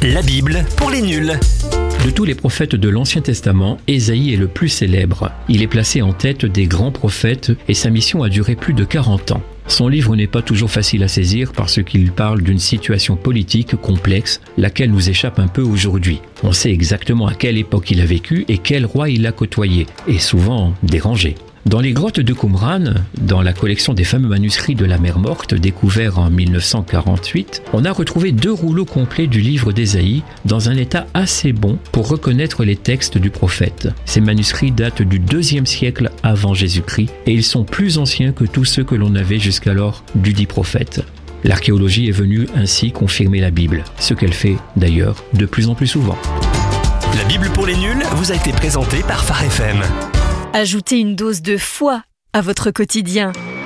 La Bible pour les nuls. De tous les prophètes de l'Ancien Testament, Ésaïe est le plus célèbre. Il est placé en tête des grands prophètes et sa mission a duré plus de 40 ans. Son livre n'est pas toujours facile à saisir parce qu'il parle d'une situation politique complexe, laquelle nous échappe un peu aujourd'hui. On sait exactement à quelle époque il a vécu et quel roi il a côtoyé, et souvent dérangé. Dans les grottes de Qumran, dans la collection des fameux manuscrits de la Mer Morte découverts en 1948, on a retrouvé 2 rouleaux complets du livre d'Ésaïe dans un état assez bon pour reconnaître les textes du prophète. Ces manuscrits datent du 2e siècle avant Jésus-Christ et ils sont plus anciens que tous ceux que l'on avait jusqu'alors du dit prophète. L'archéologie est venue ainsi confirmer la Bible, ce qu'elle fait d'ailleurs de plus en plus souvent. La Bible pour les nuls vous a été présentée par Phare FM. Ajoutez une dose de foi à votre quotidien.